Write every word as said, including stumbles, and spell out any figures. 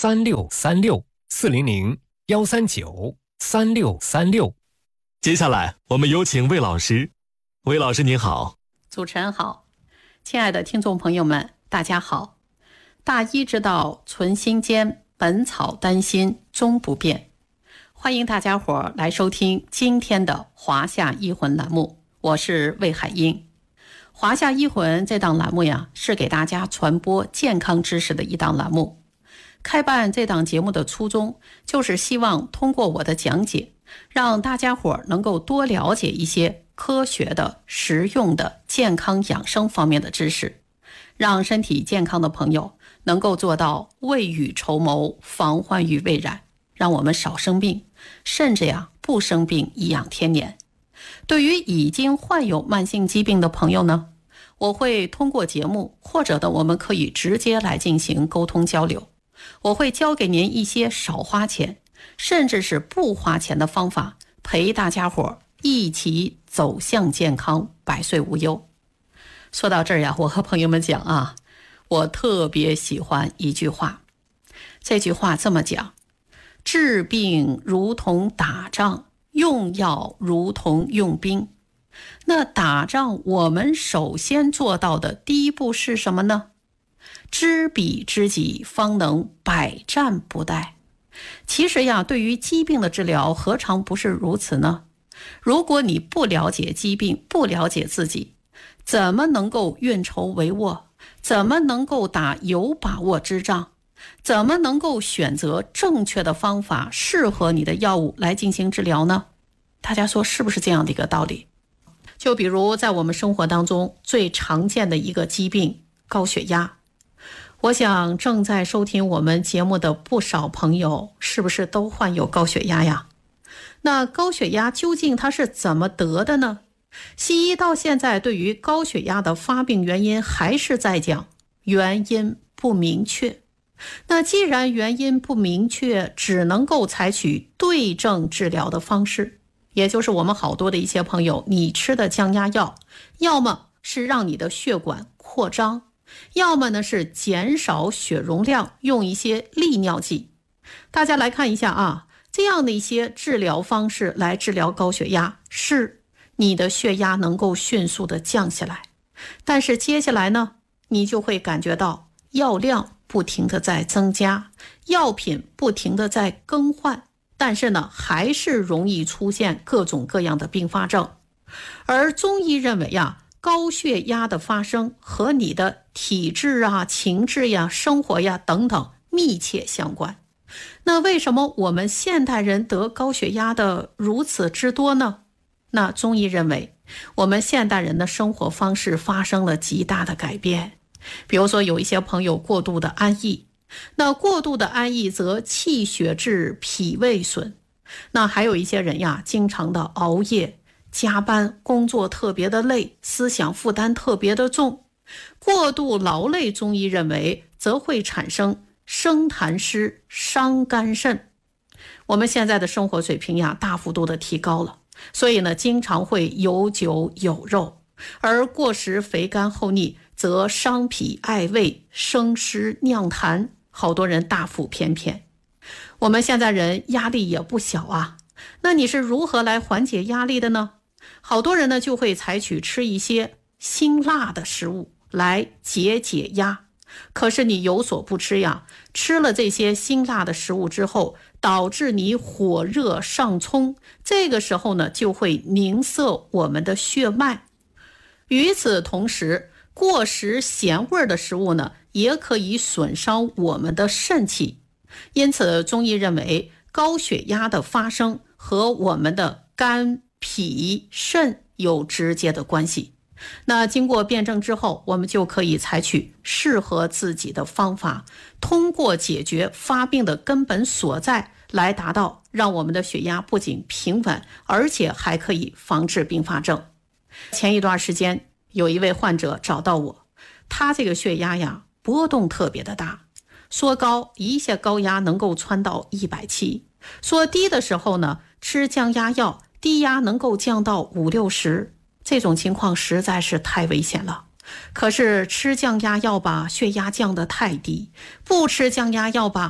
三六三六四零零幺三九三六三六。 接下来我们有请魏老师。魏老师您好。 主持人好，亲爱的听众朋友们大家好。大医之道存心间，本草丹心终不变。欢迎大家伙来收听今天的华夏医魂栏目，我是魏海英。华夏医魂这档栏目呀，是给大家传播健康知识的一档栏目。开办这档节目的初衷，就是希望通过我的讲解，让大家伙能够多了解一些科学的、实用的健康养生方面的知识，让身体健康的朋友能够做到未雨绸缪，防患于未然，让我们少生病，甚至呀不生病，颐养天年。对于已经患有慢性疾病的朋友呢，我会通过节目，或者呢我们可以直接来进行沟通交流。我会教给您一些少花钱，甚至是不花钱的方法，陪大家伙一起走向健康，百岁无忧。说到这儿呀，我和朋友们讲啊，我特别喜欢一句话。这句话这么讲：治病如同打仗，用药如同用兵。那打仗我们首先做到的第一步是什么呢？知彼知己，方能百战不殆。其实呀，对于疾病的治疗，何尝不是如此呢？如果你不了解疾病，不了解自己，怎么能够运筹帷幄？怎么能够打有把握之仗？怎么能够选择正确的方法，适合你的药物来进行治疗呢？大家说是不是这样的一个道理？就比如在我们生活当中最常见的一个疾病，高血压。我想正在收听我们节目的不少朋友，是不是都患有高血压呀？那高血压究竟它是怎么得的呢？西医到现在对于高血压的发病原因还是在讲原因不明确。那既然原因不明确，只能够采取对症治疗的方式，也就是我们好多的一些朋友，你吃的降压药，要么是让你的血管扩张，要么呢是减少血容量，用一些利尿剂。大家来看一下啊，这样的一些治疗方式来治疗高血压，是你的血压能够迅速的降下来，但是接下来呢，你就会感觉到药量不停的在增加，药品不停的在更换，但是呢，还是容易出现各种各样的并发症。而中医认为呀，高血压的发生和你的体质啊、情志呀、生活呀等等密切相关。那为什么我们现代人得高血压的如此之多呢？那中医认为，我们现代人的生活方式发生了极大的改变。比如说有一些朋友过度的安逸，那过度的安逸则气血滞、脾胃损。那还有一些人呀，经常的熬夜加班，工作特别的累，思想负担特别的重。过度劳累，中医认为则会产生生痰湿，伤肝肾。我们现在的生活水平呀，大幅度的提高了，所以呢，经常会有酒有肉，而过食肥甘厚腻，则伤脾爱胃，生湿酿痰，好多人大腹便便。我们现在人压力也不小啊，那你是如何来缓解压力的呢？好多人呢就会采取吃一些辛辣的食物来解解压。可是你有所不知呀，吃了这些辛辣的食物之后，导致你火热上冲，这个时候呢就会凝涩我们的血脉。与此同时，过食咸味的食物呢，也可以损伤我们的肾气。因此中医认为，高血压的发生和我们的肝、脾、肾有直接的关系。那经过辩证之后，我们就可以采取适合自己的方法，通过解决发病的根本所在，来达到让我们的血压不仅平稳，而且还可以防治并发症。前一段时间有一位患者找到我，他这个血压呀波动特别的大，说高一下高压能够窜到一百七，说低的时候呢，吃降压药低压能够降到五六十，这种情况实在是太危险了。可是吃降压药吧，血压降得太低；不吃降压药吧，